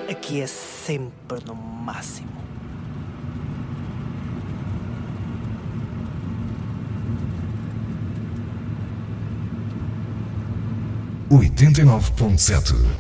aqui é sempre no máximo. Oitenta e nove ponto sete.